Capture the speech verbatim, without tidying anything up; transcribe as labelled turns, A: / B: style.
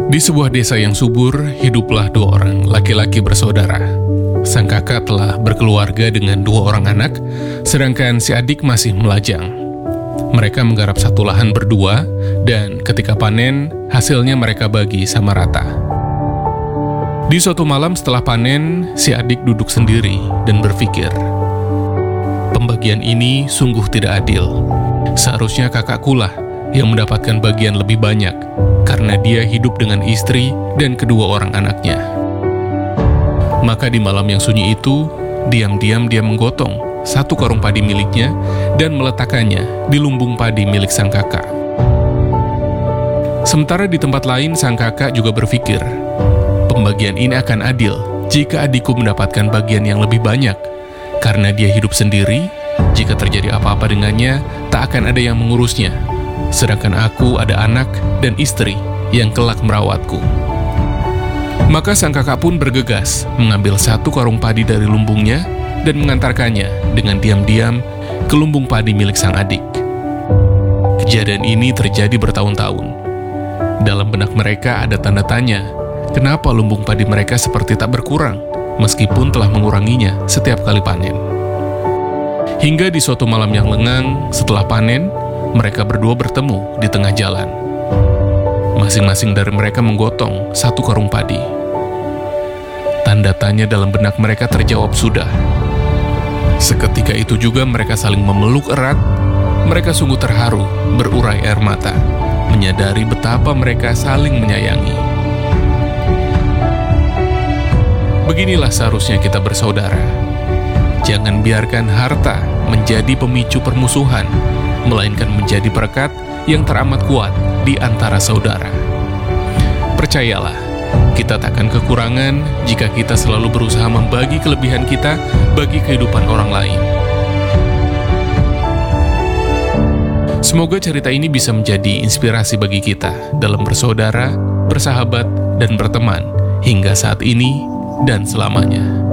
A: Di sebuah desa yang subur, hiduplah dua orang laki-laki bersaudara. Sang kakak telah berkeluarga dengan dua orang anak, sedangkan si adik masih melajang. Mereka menggarap satu lahan berdua, dan ketika panen, hasilnya mereka bagi sama rata. Di suatu malam setelah panen, si adik duduk sendiri dan berpikir, pembagian ini sungguh tidak adil. Seharusnya kakakkulah yang mendapatkan bagian lebih banyak, karena dia hidup dengan istri dan kedua orang anaknya. Maka di malam yang sunyi itu, diam-diam dia menggotong satu karung padi miliknya dan meletakkannya di lumbung padi milik sang kakak. Sementara di tempat lain, sang kakak juga berpikir, pembagian ini akan adil jika adikku mendapatkan bagian yang lebih banyak, karena dia hidup sendiri. Jika terjadi apa-apa dengannya, tak akan ada yang mengurusnya, sedangkan aku ada anak dan istri yang kelak merawatku. Maka sang kakak pun bergegas mengambil satu karung padi dari lumbungnya dan mengantarkannya dengan diam-diam ke lumbung padi milik sang adik. Kejadian ini terjadi bertahun-tahun. Dalam benak mereka ada tanda tanya, kenapa lumbung padi mereka seperti tak berkurang, meskipun telah menguranginya setiap kali panen. Hingga di suatu malam yang lengang, setelah panen, mereka berdua bertemu di tengah jalan. Masing-masing dari mereka menggotong satu karung padi. Tanda tanya dalam benak mereka terjawab sudah. Seketika itu juga mereka saling memeluk erat. Mereka sungguh terharu, berurai air mata, menyadari betapa mereka saling menyayangi. Beginilah seharusnya kita bersaudara. Jangan biarkan harta menjadi pemicu permusuhan, melainkan menjadi berkat yang teramat kuat di antara saudara. Percayalah, kita takkan kekurangan jika kita selalu berusaha membagi kelebihan kita bagi kehidupan orang lain. Semoga cerita ini bisa menjadi inspirasi bagi kita dalam bersaudara, bersahabat, dan berteman hingga saat ini dan selamanya.